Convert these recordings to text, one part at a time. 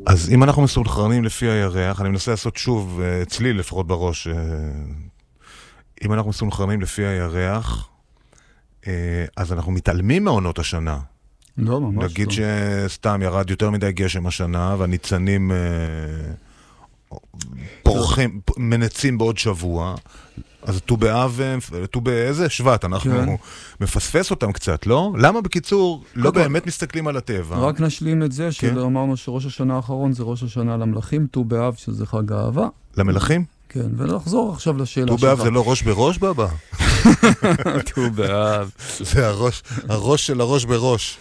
אז אם אנחנו מסונכרנים לפי הירח, אני מנסה לעשות שוב, אצלי לפחות בראש, אם אנחנו מסונכרנים לפי הירח, אז אנחנו מתעלמים מעונות השנה. לא, ממש לא. נגיד שסתם ירד יותר מדי גשם השנה, והניצנים פורחים, מנצים בעוד שבוע, אז ט"ו באב, ט"ו באיזה? שבט, אנחנו מפספס אותם קצת, לא? למה בקיצור לא באמת מסתכלים על הטבע? רק נשלים את זה, שאמרנו שראש השנה האחרון זה ראש השנה למלכים, ט"ו באב שזה חג האהבה. למלכים? כן, ונחזור עכשיו לשאלה שלך. ט"ו באב זה לא ראש בראש, בבא? ט"ו באב. זה הראש של הראש בראש.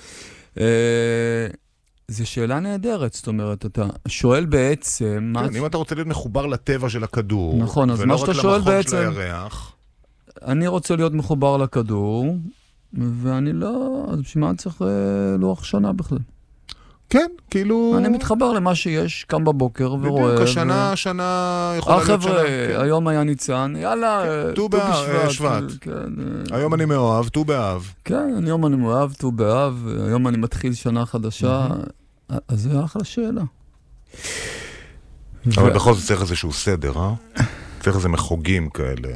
זו שאלה נהדרת, זאת אומרת, אתה שואל בעצם... כן, אם אתה רוצה להיות מחובר לטבע של הכדור, נכון, אז מה שאתה שואל בעצם... ולא רק למחור של הירח. אני רוצה להיות מחובר לכדור, ואני לא... אז בשביל מה צריך לוח שנה בכלל? כן, כאילו... אני מתחבר למה שיש, קם בבוקר ורואה... בדיוק, השנה יכולה להיות שנה. חבר'ה, היום היה ניצן, יאללה, ט"ו בשבט. היום אני מאוהב, ט"ו באב. כן, היום אני מאוהב, ט"ו באב, היום אני מתחיל שנה חדשה, אז זה אחלה שאלה. אבל בכל זאת צריך איזשהו סדר, צריך איזה מחוגים כאלה.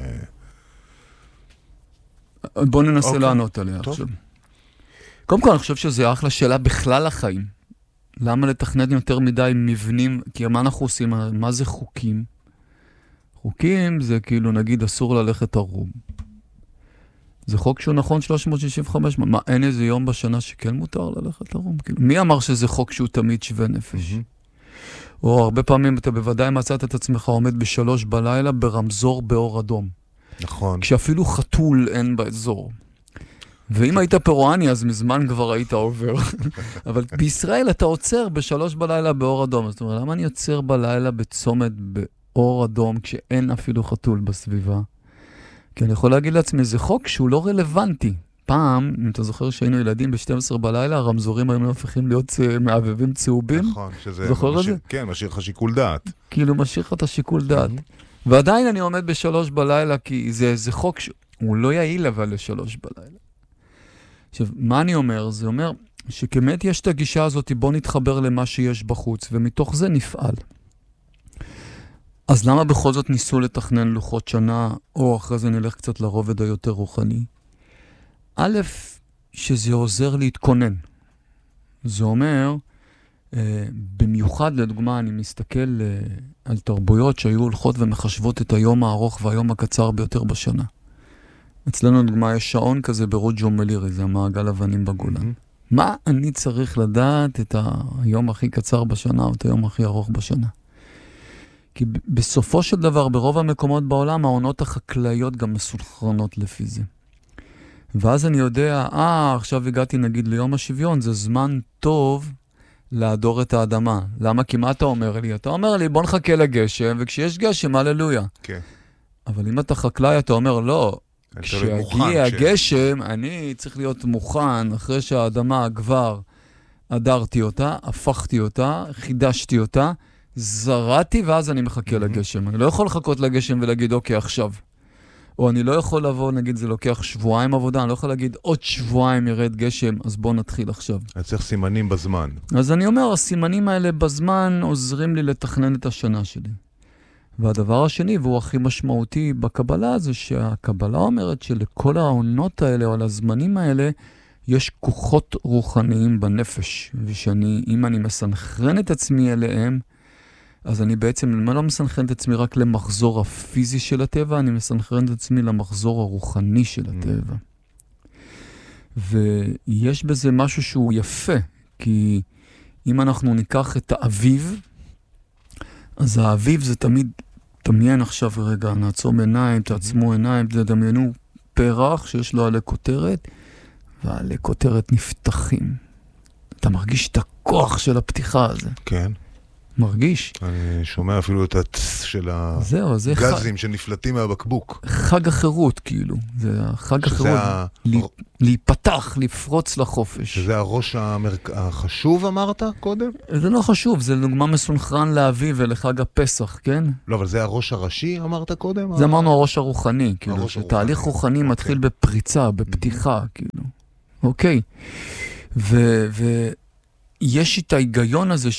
בוא ננסה לענות עליה עכשיו. קודם כל, אני חושב שזה אחלה שאלה בכלל החיים. למה לתכנן יותר מדי מבנים? כי מה אנחנו עושים? מה זה חוקים? חוקים זה כאילו, נגיד, אסור ללכת ערום. זה חוק שהוא נכון 365. מה, אין איזה יום בשנה שכן מותר ללכת ערום? כאילו, מי אמר שזה חוק שהוא תמיד שווה נפש? או הרבה פעמים אתה בוודאי מצאת את עצמך עומד ב3 בלילה ברמזור באור אדום. נכון. כשאפילו חתול אין באזור. ואם היית פירואני, אז מזמן כבר היית עובר. אבל בישראל אתה עוצר ב3 בלילה באור אדום. זאת אומרת, למה אני עוצר בלילה בצומת באור אדום כשאין אפילו חתול בסביבה? כי אני יכול להגיד לעצמי, זה חוק שהוא לא רלוונטי. פעם, אם אתה זוכר שהיינו ילדים ב12 בלילה, הרמזורים היו הופכים להיות מעבבים צהובים. נכון, שזה... זוכר את זה? כן, משאיר לך שיקול דעת. כאילו משאיר לך את השיקול דעת. ועדיין אני עומד ב3 בלילה, כי זה חוק שהוא לא יעיל אבל ל3 בלילה. עכשיו, מה אני אומר? זה אומר שכמת יש את הגישה הזאת, בוא נתחבר למה שיש בחוץ, ומתוך זה נפעל. אז למה בכל זאת ניסו לתכנן לוחות שנה, או אחרי זה נלך קצת לרובד היותר רוחני? א', שזה עוזר להתכונן. זה אומר, במיוחד לדוגמה, אני מסתכל על תרבויות שהיו הולכות ומחשבות את היום הארוך והיום הקצר ביותר בשנה. אצלנו, לדוגמה, יש שעון כזה ברוג'ו מלירי, זה המעגל אבנים בגולן. מה אני צריך לדעת את היום הכי קצר בשנה, או את היום הכי ארוך בשנה? כי בסופו של דבר, ברוב המקומות בעולם, העונות החקלאיות גם מסונכרנות לפי זה. ואז אני יודע, עכשיו הגעתי נגיד ליום השוויון, זה זמן טוב להדור את האדמה. למה? כי מה אתה אומר לי? אתה אומר לי, בוא נחכה לגשם, וכשיש גשם, הללויה. כן. אבל אם אתה חקלאי, אתה אומר, לא, כשהגיע הגשם, אני צריך להיות מוכן, אחרי שהאדמה כבר אדרתי אותה, הפכתי אותה, חידשתי אותה, זרעתי, ואז אני מחכה לגשם. אני לא יכול לחכות לגשם ולהגיד, אוקיי, עכשיו. או אני לא יכול לבוא, נגיד, זה לוקח שבועיים עבודה, אני לא יכול להגיד, עוד שבועיים ירד גשם, אז בוא נתחיל עכשיו. אני צריך סימנים בזמן. אז אני אומר, הסימנים האלה בזמן עוזרים לי לתכנן את השנה שלי. והדבר השני, והוא הכי משמעותי בקבלה, זה שהקבלה אומרת שלכל העונות האלה, או על הזמנים האלה, יש כוחות רוחניים בנפש. ושאם אני מסנכרן את עצמי אליהם, אז אני בעצם לא מסנכרן את עצמי רק למחזור הפיזי של הטבע, אני מסנכרן את עצמי למחזור הרוחני של הטבע. ויש בזה משהו שהוא יפה, כי אם אנחנו ניקח את האביב, אז האביב זה תמיד, תמיין עכשיו רגע, נעצום עיניים, תעצמו עיניים, תדמיינו פרח שיש לו עלי כותרת, ועלי כותרת נפתחים. אתה מרגיש את הכוח של הפתיחה הזה. כן. מרגיש. אני שומע אפילו את הצ של הגזים שנפלטים מהבקבוק. חג החירות, כאילו. זה חג החירות. להיפתח, לפרוץ לחופש. שזה הראש החשוב, אמרת קודם? זה לא חשוב, זה דוגמה מסונכרן לאביב ולחג הפסח, כן? לא, אבל זה הראש הראשי, אמרת קודם? זה אמרנו הראש הרוחני, כאילו. שתהליך רוחני מתחיל בפריצה, בפתיחה, כאילו. אוקיי. יש את ההיגיון הזה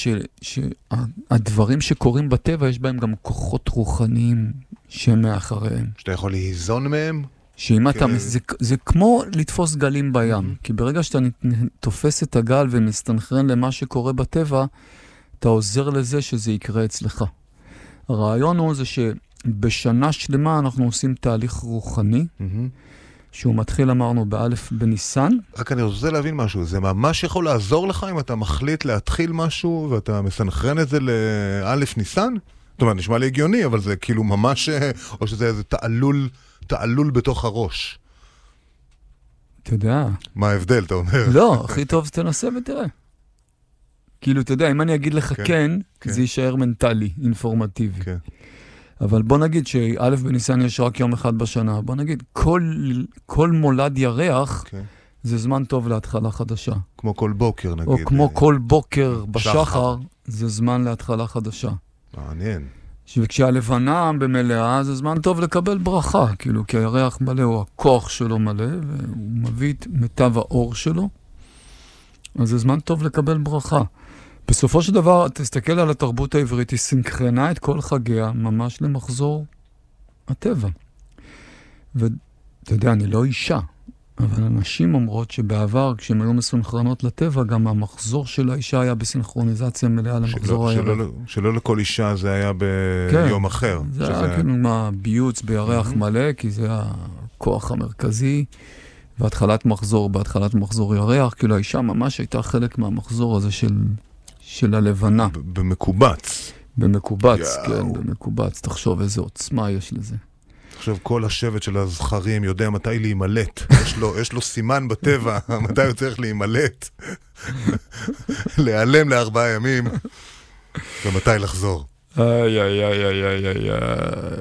שהדברים שקורים בטבע, יש בהם גם כוחות רוחניים שהם מאחריהם. שאתה יכול להיזון מהם? שאם אתה, זה כמו לתפוס גלים בים, כי ברגע שאתה תופס את הגל ומסתנכרן למה שקורה בטבע, אתה עוזר לזה שזה יקרה אצלך. הרעיון הוא זה שבשנה שלמה אנחנו עושים תהליך רוחני, שהוא מתחיל, אמרנו, באלף בניסן. רק אני רוצה להבין משהו, זה ממש יכול לעזור לך אם אתה מחליט להתחיל משהו ואתה מסנכרן את זה לאלף ניסן? זאת אומרת, נשמע לי הגיוני, אבל זה כאילו ממש, או שזה איזה תעלול בתוך הראש. אתה יודע. מה ההבדל, אתה אומר? לא, הכי טוב תנסה ותראה. כאילו, אתה יודע, אם אני אגיד לך כן, זה יישאר מנטלי, אינפורמטיבי. כן. אבל בוא נגיד שא' בניסן יש רק יום אחד בשנה. בוא נגיד, כל מולד ירח, זה זמן טוב להתחלה חדשה. כמו כל בוקר, נגיד. או כמו כל בוקר בשחר, זה זמן להתחלה חדשה. מעניין. וכשהלבנה במלאה, זה זמן טוב לקבל ברכה, כאילו, כי הירח מלא הוא הכוח שלו מלא, והוא מביא את מיטב האור שלו, אז זה זמן טוב לקבל ברכה. בסופו של דבר, תסתכל על התרבות העברית, היא סינכרנה את כל חגיה, ממש למחזור הטבע. ואתה יודע, אני לא אישה, אבל אנשים אומרות שבעבר, כשהם היו מסונכרנות לטבע, גם המחזור של האישה היה בסינכרוניזציה מלאה למחזור הירח. שלא לכל אישה זה היה ביום אחר. זה היה כאילו ביוץ בירח מלא, כי זה הכוח המרכזי, בהתחלת מחזור ירח, כאילו האישה ממש הייתה חלק מהמחזור הזה של הלבנה. במקובץ. במקובץ, כן, במקובץ. תחשוב איזה עוצמה יש לזה. עכשיו כל השבט של הזכרים יודע מתי להימלט. יש לו סימן בטבע, מתי הוא צריך להימלט. להיעלם ל4 ימים, ומתי לחזור. איי, איי, איי, איי, איי, איי.